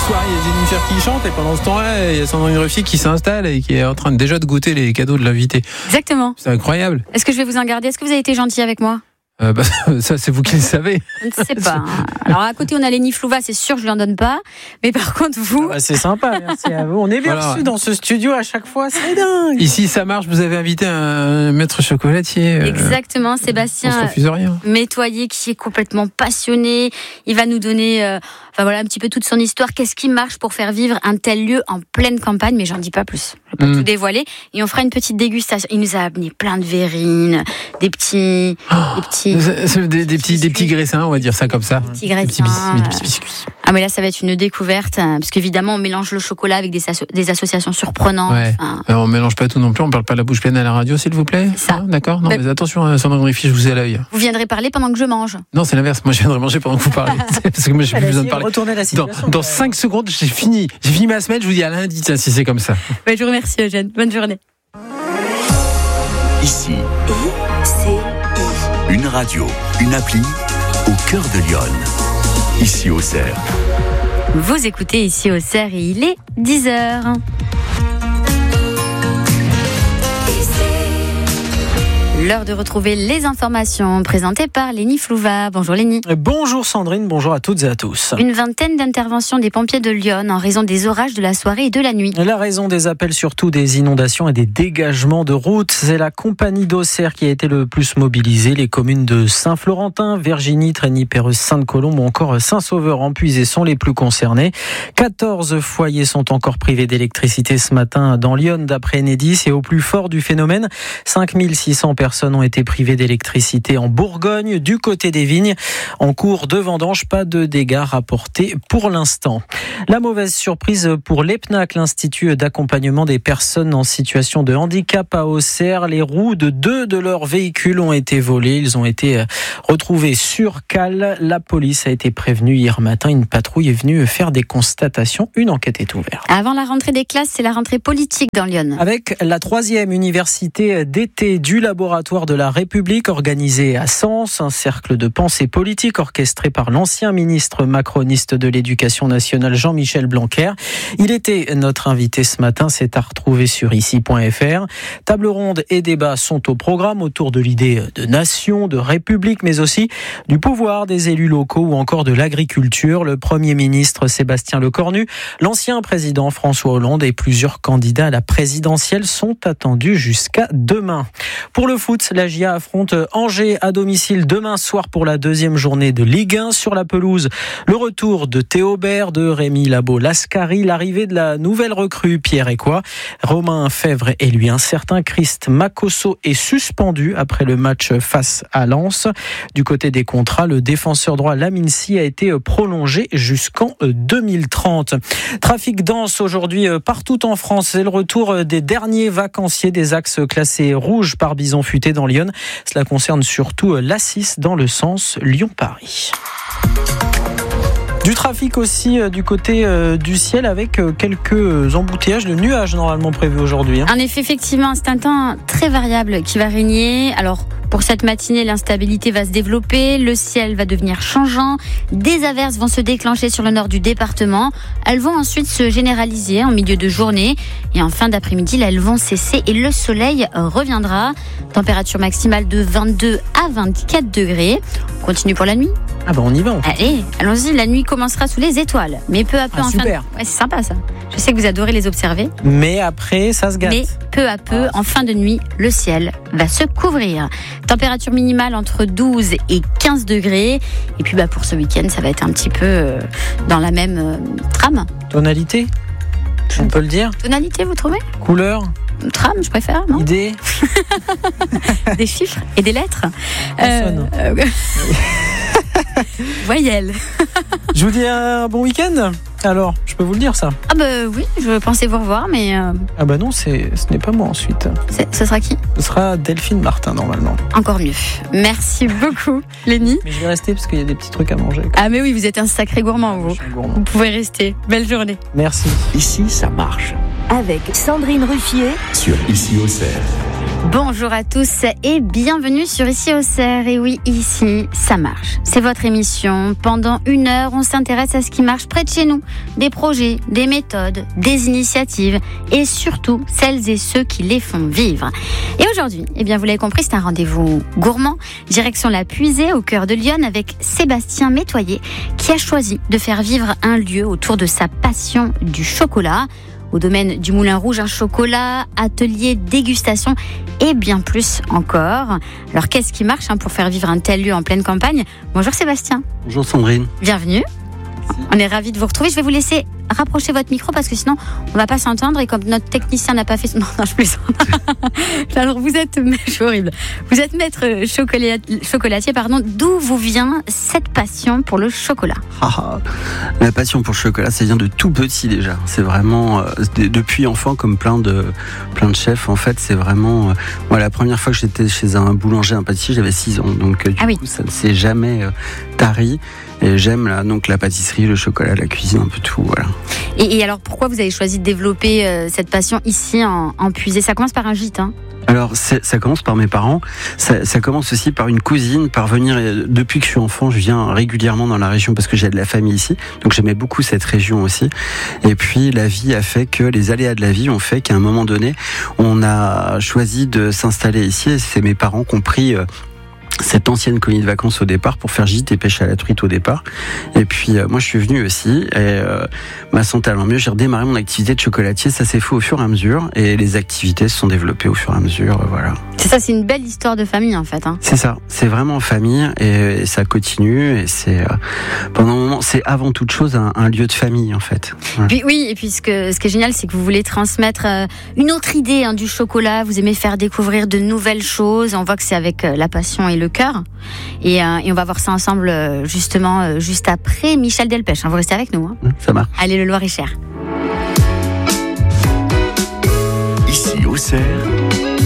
soir, il y a Jennifer qui chante et pendant ce temps-là, il y a Sandrine Ruffier qui s'installe et qui est en train déjà de goûter les cadeaux de l'invité. Exactement. C'est incroyable. Est-ce que je vais vous en garder ? Est-ce que vous avez été gentil avec moi ? Ça, c'est vous qui le savez. Je ne sais pas. Alors à côté, on a Léni Flouva, c'est sûr, je lui en donne pas. Mais par contre, vous... c'est sympa, merci à vous. On est bien reçus dans ce studio à chaque fois, c'est dingue. Ici, ça marche, vous avez invité un maître chocolatier. Exactement, Sébastien on se refuse rien. Métoyer, qui est complètement passionné. Il va nous donner un petit peu toute son histoire. Qu'est-ce qui marche pour faire vivre un tel lieu en pleine campagne ? Mais j'en dis pas plus. Je vais pas tout dévoiler. Et on fera une petite dégustation. Il nous a amené plein de verrines, des petits graissins, on va dire ça comme ça. Des petits graissins. Des petits biscuits. Ah mais là ça va être une découverte parce qu'évidemment on mélange le chocolat avec des associations surprenantes. Ouais. Alors, on mélange pas tout non plus, on parle pas la bouche pleine à la radio s'il vous plaît. C'est ça. Ah, d'accord. Non mais attention, Sandrine Ruffier, je vous ai à l'œil. Vous viendrez parler pendant que je mange. Non, c'est l'inverse. Moi je viendrai manger pendant que vous parlez. Parce que moi j'ai plus besoin de parler. Retourner la situation. Dans 5 secondes, j'ai fini ma semaine, je vous dis à lundi, tiens, si c'est comme ça. Je vous remercie Eugène. Bonne journée. Ici, une radio, une appli au cœur de Lyon. Ici au Cerf. Vous écoutez Ici au Cerf et il est 10h. L'heure de retrouver les informations présentées par Léni Flouva. Bonjour Léni. Bonjour Sandrine, bonjour à toutes et à tous. Une vingtaine d'interventions des pompiers de Lyon en raison des orages de la soirée et de la nuit. La raison des appels, surtout des inondations et des dégagements de routes, c'est la compagnie d'Auxerre qui a été le plus mobilisée. Les communes de Saint-Florentin, Verginy, Trény-Perreuse, Sainte-Colombe ou encore Saint-Sauveur-en-Puisé sont les plus concernés. 14 foyers sont encore privés d'électricité ce matin dans Lyon d'après Enedis et au plus fort du phénomène, 5600 personnes ont été privées d'électricité en Bourgogne. Du côté des vignes, en cours de vendange, pas de dégâts rapportés pour l'instant. La mauvaise surprise pour l'EPNAC, l'Institut d'accompagnement des personnes en situation de handicap à Auxerre. Les roues de 2 de leurs véhicules ont été volées. Ils ont été retrouvés sur cale. La police a été prévenue hier matin. Une patrouille est venue faire des constatations. Une enquête est ouverte. Avant la rentrée des classes, c'est la rentrée politique dans Lyon. Avec la 3e université d'été du laboratoire de la République organisée à Sens, un cercle de pensée politique orchestré par l'ancien ministre macroniste de l'Éducation nationale Jean-Michel Blanquer. Il était notre invité ce matin, c'est à retrouver sur ici.fr. Table ronde et débat sont au programme autour de l'idée de nation, de république, mais aussi du pouvoir des élus locaux ou encore de l'agriculture. Le Premier ministre Sébastien Lecornu, l'ancien président François Hollande et plusieurs candidats à la présidentielle sont attendus jusqu'à demain. Pour le foot, la GIA affronte Angers à domicile demain soir pour la 2e journée de Ligue 1. Sur la pelouse, le retour de Théo Baird, de Rémi Labo-Lascari, l'arrivée de la nouvelle recrue Pierre Ecois. Romain Fèvre et lui, un certain Christ Makosso est suspendu après le match face à Lens. Du côté des contrats, le défenseur droit Lamine Sy a été prolongé jusqu'en 2030. Trafic dense aujourd'hui partout en France. C'est le retour des derniers vacanciers des axes classés rouges par Bison Futé dans Lyon. Cela concerne surtout l'A6 dans le sens Lyon-Paris. Du trafic aussi du côté du ciel avec quelques embouteillages de nuages normalement prévus aujourd'hui. En effet, effectivement, c'est un temps très variable qui va régner. Alors, pour cette matinée, l'instabilité va se développer, le ciel va devenir changeant, des averses vont se déclencher sur le nord du département. Elles vont ensuite se généraliser en milieu de journée et en fin d'après-midi, là, elles vont cesser et le soleil reviendra. Température maximale de 22 à 24 degrés. On continue pour la nuit. Ah on y va. Allez, allons-y, la nuit commencera sous les étoiles, mais peu à peu super. Ouais, c'est sympa ça. Je sais que vous adorez les observer. Mais après, ça se gâte. Mais peu à peu, en fin de nuit, le ciel va se couvrir. Température minimale entre 12 et 15 degrés. Et puis pour ce week-end, ça va être un petit peu dans la même trame. Tonalité, on peut le dire. Tonalité, vous trouvez ? Couleur. Trame, je préfère, non ? Idée. Des chiffres et des lettres. Voyelle. Je vous dis un bon week-end. Alors, je peux vous le dire ça ? Oui, je pensais vous revoir, mais... non, ce n'est pas moi ensuite. Ce sera qui ? Ce sera Delphine Martin normalement. Encore mieux. Merci beaucoup, Léni. Mais je vais rester parce qu'il y a des petits trucs à manger. Ah mais oui, vous êtes un sacré gourmand, vous. Je suis un gourmand. Vous pouvez rester. Belle journée. Merci. Ici, ça marche. Avec Sandrine Ruffier Sur Ici au Cerf. Bonjour à tous et bienvenue sur Ici Auxerre. Et oui, ici, ça marche. C'est votre émission. Pendant 1 heure, on s'intéresse à ce qui marche près de chez nous. Des projets, des méthodes, des initiatives et surtout celles et ceux qui les font vivre. Et aujourd'hui, vous l'avez compris, c'est un rendez-vous gourmand. Direction la Puisée, au cœur de Lyon, avec Sébastien Métoyer, qui a choisi de faire vivre un lieu autour de sa passion du chocolat. Au domaine du Moulin Rouge, un chocolat, atelier, dégustation et bien plus encore. Alors qu'est-ce qui marche pour faire vivre un tel lieu en pleine campagne ? Bonjour Sébastien. Bonjour Sandrine. Bienvenue. Merci. On est ravis de vous retrouver. Je vais vous laisser rapprocher votre micro parce que sinon on va pas s'entendre et comme notre technicien n'a pas fait... Non, je plaisante. Alors vous êtes... Je suis horrible. Vous êtes maître chocolatier, D'où vous vient cette passion pour le chocolat ? La passion pour le chocolat, ça vient de tout petit déjà. C'est vraiment... depuis enfant, comme plein de chefs, en fait, c'est vraiment... la première fois que j'étais chez un boulanger, un pâtissier, j'avais 6 ans. Donc du coup, ça ne s'est jamais tari. Et j'aime la pâtisserie, le chocolat, la cuisine, un peu tout, voilà. Et alors pourquoi vous avez choisi de développer cette passion ici en Puisée ? Ça commence par un gîte, Alors, ça commence par mes parents. Ça commence aussi par une cousine. Depuis que je suis enfant, je viens régulièrement dans la région parce que j'ai de la famille ici. Donc, j'aimais beaucoup cette région aussi. Et puis, la vie a fait que les aléas de la vie ont fait qu'à un moment donné, on a choisi de s'installer ici. Et c'est mes parents qui ont pris cette ancienne colonie de vacances au départ pour faire gîte et pêche à la truite au départ. Et puis moi je suis venu aussi et ma santé allant mieux, j'ai redémarré mon activité de chocolatier. Ça s'est fait au fur et à mesure et les activités se sont développées au fur et à mesure, voilà. C'est ça, c'est une belle histoire de famille en fait. C'est ça, c'est vraiment en famille et ça continue et c'est pendant un moment, c'est avant toute chose un lieu de famille en fait. Voilà. Et puis ce qui est génial, c'est que vous voulez transmettre une autre idée du chocolat. Vous aimez faire découvrir de nouvelles choses. On voit que c'est avec la passion et le cœur. Et on va voir ça ensemble justement juste après. Michel Delpech, vous restez avec nous. Ça marche. Allez, le Loir-et-Cher. Ici Auxerre,